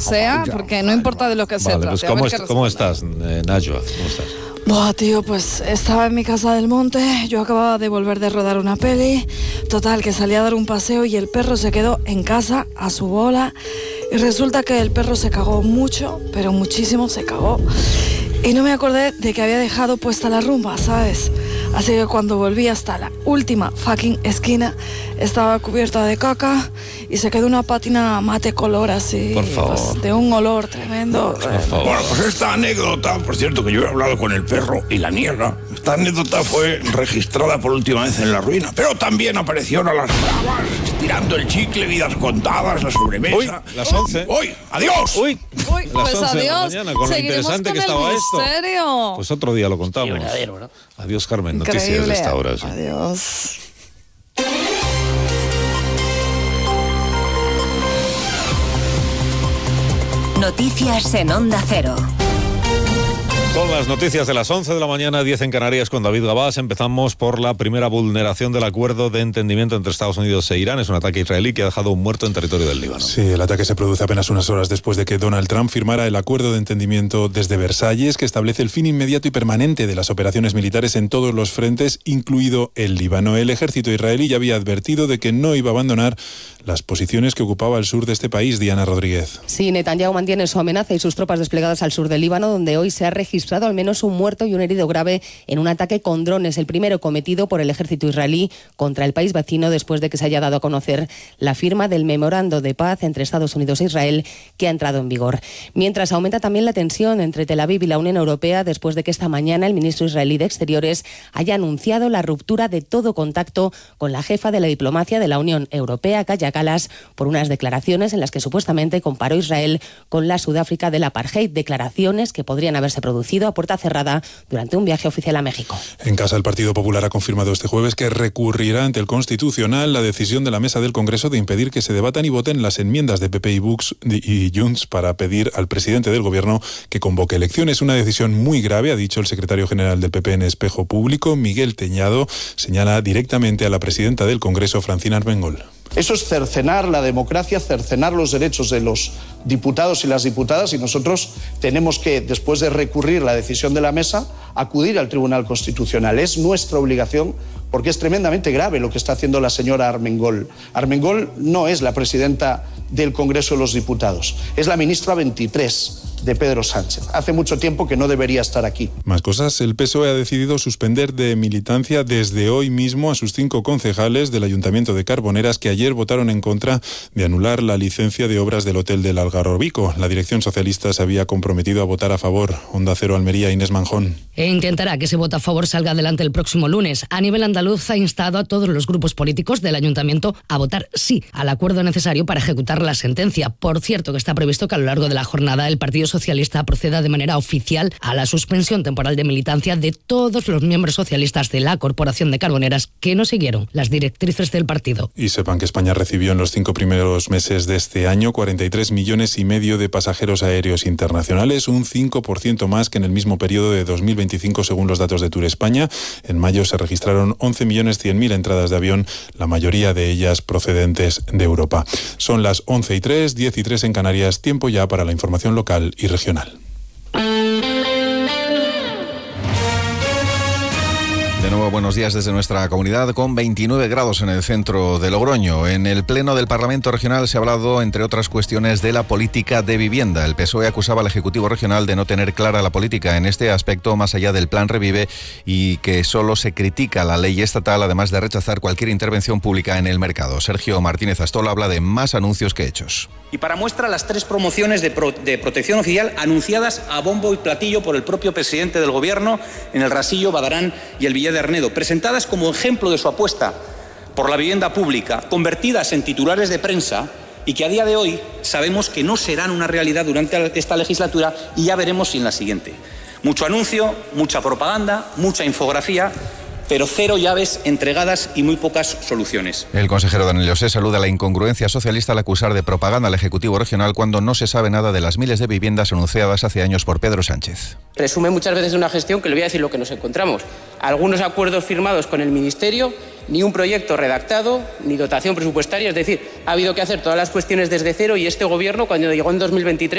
sea, porque no importa de lo que se trate. Pues ¿cómo estás, Najwa? ¿Cómo estás? Buah, tío, pues estaba en mi casa del monte, yo acababa de volver de rodar una peli, total, que salí a dar un paseo y el perro se quedó en casa a su bola y resulta que el perro se cagó mucho, pero muchísimo se cagó y no me acordé de que había dejado puesta la rumba, ¿sabes? Así que cuando volví hasta la última fucking esquina estaba cubierta de caca y se quedó una pátina mate color así, por favor, pues, de un olor tremendo. Por favor. Bueno, pues esta anécdota, por cierto, que yo he hablado con el perro y la niega. Esta anécdota fue registrada por última vez en La Ruina, pero también aparecieron a las bravas, estirando el chicle, vidas contadas, la sobremesa. Uy, las 11. ¡Uy, adiós! Uy, pues las 11 de la adiós. mañana, con lo interesante que estaba esto. Pues otro día lo contamos. Verdadero, ¿no? Adiós, Carmen. Increíble. Noticias de esta hora. Sí. Adiós. Noticias en Onda Cero. Son las noticias de las 11 de la mañana, 10 en Canarias, con David Gabás. Empezamos por la primera vulneración del acuerdo de entendimiento entre Estados Unidos e Irán. Es un ataque israelí que ha dejado un muerto en territorio del Líbano. Sí, el ataque se produce apenas unas horas después de que Donald Trump firmara el acuerdo de entendimiento desde Versalles, que establece el fin inmediato y permanente de las operaciones militares en todos los frentes, incluido el Líbano. El ejército israelí ya había advertido de que no iba a abandonar las posiciones que ocupaba al sur de este país. Diana Rodríguez. Sí, Netanyahu mantiene su amenaza y sus tropas desplegadas al sur del Líbano, donde hoy se ha registrado al menos un muerto y un herido grave en un ataque con drones, el primero cometido por el ejército israelí contra el país vecino después de que se haya dado a conocer la firma del memorando de paz entre Estados Unidos e Israel que ha entrado en vigor. Mientras aumenta también la tensión entre Tel Aviv y la Unión Europea después de que esta mañana el ministro israelí de Exteriores haya anunciado la ruptura de todo contacto con la jefa de la diplomacia de la Unión Europea, Kaja Kallas, por unas declaraciones en las que supuestamente comparó Israel con la Sudáfrica del apartheid, declaraciones que podrían haberse producido a puerta cerrada durante un viaje oficial a México. En casa, el Partido Popular ha confirmado este jueves que recurrirá ante el Constitucional la decisión de la Mesa del Congreso de impedir que se debatan y voten las enmiendas de PP y Junts para pedir al presidente del Gobierno que convoque elecciones. Una decisión muy grave, ha dicho el secretario general del PP en Espejo Público, Miguel Teñado, señala directamente a la presidenta del Congreso, Francina Armengol. Eso es cercenar la democracia, cercenar los derechos de los diputados y las diputadas, y nosotros tenemos que, después de recurrir la decisión de la mesa, acudir al Tribunal Constitucional. Es nuestra obligación porque es tremendamente grave lo que está haciendo la señora Armengol. Armengol no es la presidenta del Congreso de los Diputados, es la ministra 23 de Pedro Sánchez. Hace mucho tiempo que no debería estar aquí. Más cosas, el PSOE ha decidido suspender de militancia desde hoy mismo a sus 5 concejales del Ayuntamiento de Carboneras que ayer votaron en contra de anular la licencia de obras del Hotel del Algarrobico. La dirección socialista se había comprometido a votar a favor. Onda Cero Almería, Inés Manjón. E intentará que ese voto a favor salga adelante el próximo lunes. A nivel andaluz ha instado a todos los grupos políticos del Ayuntamiento a votar sí al acuerdo necesario para ejecutar la sentencia. Por cierto, que está previsto que a lo largo de la jornada el Partido Socialista proceda de manera oficial a la suspensión temporal de militancia de todos los miembros socialistas de la Corporación de Carboneras que no siguieron las directrices del partido. Y sepan que España recibió en los 5 primeros meses de este año 43,5 millones de pasajeros aéreos internacionales, un 5% más que en el mismo periodo de 2025 según los datos de Tour España. En mayo se registraron 11.100.000 entradas de avión, la mayoría de ellas procedentes de Europa. Son las 11:03, 10:03 en Canarias, tiempo ya para la información local y regional. De nuevo, buenos días desde nuestra comunidad, con 29 grados en el centro de Logroño. En el Pleno del Parlamento Regional se ha hablado, entre otras cuestiones, de la política de vivienda. El PSOE acusaba al Ejecutivo Regional de no tener clara la política en este aspecto, más allá del Plan Revive, y que solo se critica la ley estatal, además de rechazar cualquier intervención pública en el mercado. Sergio Martínez Astola habla de más anuncios que hechos. Y para muestra, las 3 promociones de protección oficial anunciadas a bombo y platillo por el propio presidente del Gobierno en el Rasillo, Badarán y el Villé de Arnedo, presentadas como ejemplo de su apuesta por la vivienda pública, convertidas en titulares de prensa y que a día de hoy sabemos que no serán una realidad durante esta legislatura y ya veremos si en la siguiente. Mucho anuncio, mucha propaganda, mucha infografía, pero 0 llaves entregadas y muy pocas soluciones. El consejero Daniel Osé saluda la incongruencia socialista al acusar de propaganda al Ejecutivo Regional cuando no se sabe nada de las miles de viviendas anunciadas hace años por Pedro Sánchez. Resume muchas veces una gestión que le voy a decir lo que nos encontramos. Algunos acuerdos firmados con el Ministerio, ni un proyecto redactado, ni dotación presupuestaria. Es decir, ha habido que hacer todas las cuestiones desde cero y este Gobierno, cuando llegó en 2023,